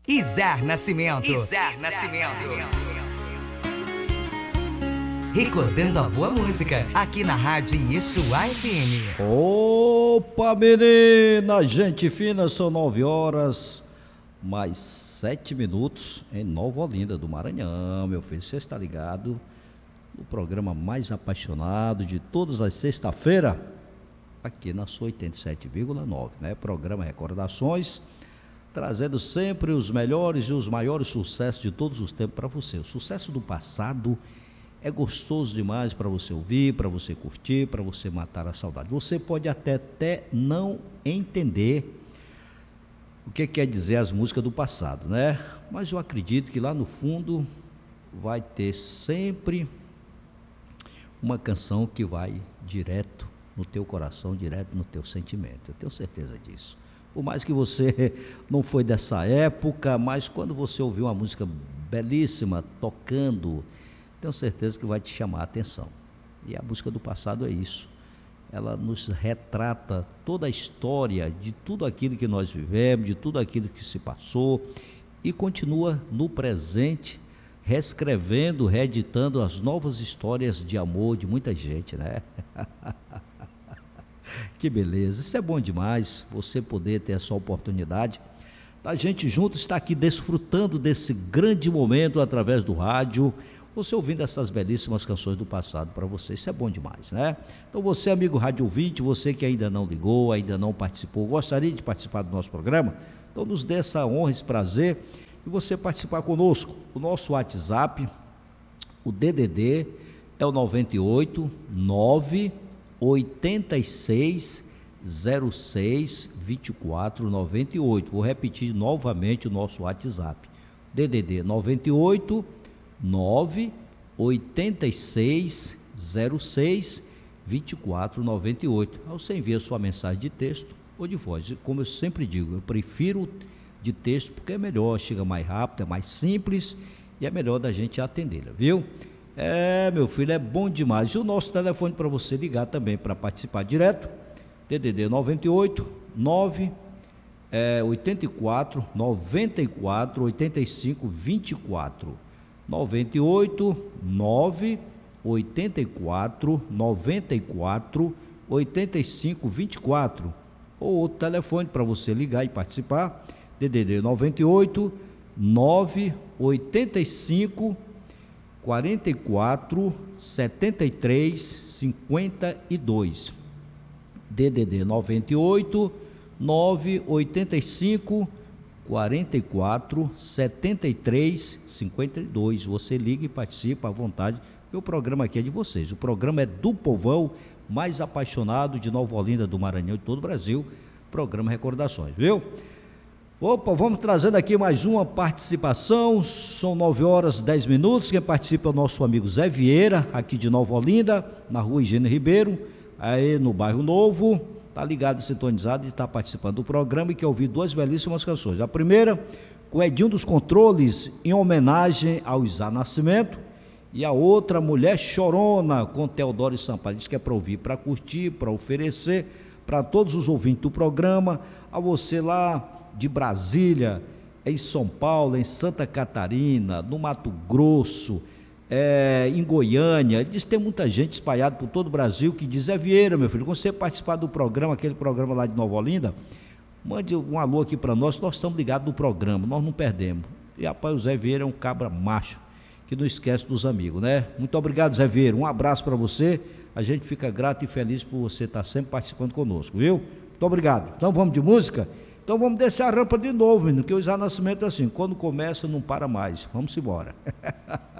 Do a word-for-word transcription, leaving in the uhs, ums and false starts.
Izar Nascimento. Izar Nascimento. Recordando a boa música, aqui na Rádio Yeshua F M. Opa, menina, gente fina, são nove horas, mais sete minutos em Nova Olinda do Maranhão, meu filho, você está ligado? O programa mais apaixonado de todas as sexta-feiras, aqui na sua oitenta e sete vírgula nove, né? Programa Recordações, trazendo sempre os melhores e os maiores sucessos de todos os tempos para você. O sucesso do passado é gostoso demais para você ouvir, para você curtir, para você matar a saudade. Você pode até, até não entender o que quer dizer as músicas do passado, né? Mas eu acredito que lá no fundo vai ter sempre uma canção que vai direto no teu coração, direto no teu sentimento. Eu tenho certeza disso. Por mais que você não foi dessa época, mas quando você ouvir uma música belíssima, tocando, tenho certeza que vai te chamar a atenção. E a música do passado é isso. Ela nos retrata toda a história de tudo aquilo que nós vivemos, de tudo aquilo que se passou, e continua no presente, reescrevendo, reeditando as novas histórias de amor de muita gente, né? Que beleza, isso é bom demais, você poder ter essa oportunidade da gente junto estar aqui desfrutando desse grande momento através do rádio, você ouvindo essas belíssimas canções do passado para você, isso é bom demais, né? Então você, amigo rádio ouvinte, você que ainda não ligou, ainda não participou, gostaria de participar do nosso programa, então nos dê essa honra, esse prazer, e você participar conosco. O nosso WhatsApp, o D D D é o noventa e oito, nove oitenta e seis, zero seis, vinte e quatro, noventa e oito. Vou repetir novamente o nosso WhatsApp. D D D noventa e oito, nove oitenta e seis, zero seis, vinte e quatro, noventa e oito. Aí você envia sua mensagem de texto ou de voz. Como eu sempre digo, eu prefiro de texto porque é melhor, chega mais rápido, é mais simples e é melhor da gente atendê-la, viu? É, meu filho, é bom demais. E o nosso telefone para você ligar também para participar direto, D D D noventa e oito, nove oitenta e quatro, noventa e quatro, oitenta e cinco, vinte e quatro. noventa e oito, nove oitenta e quatro, noventa e quatro, oitenta e cinco, vinte e quatro. Ou outro telefone para você ligar e participar, D D D noventa e oito, nove oitenta e cinco, quarenta e quatro, setenta e três, cinquenta e dois. D D D noventa e oito, nove oitenta e cinco, quarenta e quatro, setenta e três, cinquenta e dois. Você liga e participa à vontade, porque o programa aqui é de vocês. O programa é do povão mais apaixonado de Nova Olinda do Maranhão e todo o Brasil. Programa Recordações, viu? Opa, vamos trazendo aqui mais uma participação. São nove horas, dez minutos. Quem participa é o nosso amigo Zé Vieira, aqui de Nova Olinda, na rua Higiene Ribeiro, aí no bairro Novo. Está ligado, sintonizado e está participando do programa e quer ouvir duas belíssimas canções. A primeira, com Edinho dos Controles, em homenagem ao Izar Nascimento. E a outra, Mulher Chorona, com Teodoro Sampaio. Diz que é para ouvir, para curtir, para oferecer para todos os ouvintes do programa, a você lá de Brasília, em São Paulo, em Santa Catarina, no Mato Grosso, é, em Goiânia. Ele diz que tem muita gente espalhada por todo o Brasil que diz: é Vieira, meu filho, quando você participar do programa, aquele programa lá de Nova Olinda, mande um alô aqui para nós, nós estamos ligados no programa, nós não perdemos. E rapaz, o Zé Vieira é um cabra macho, que não esquece dos amigos, né? Muito obrigado, Zé Vieira, um abraço para você, a gente fica grato e feliz por você estar sempre participando conosco, viu? Muito obrigado. Então vamos de música? Então vamos descer a rampa de novo, menino, que o Izar Nascimento é assim, quando começa não para mais. Vamos embora.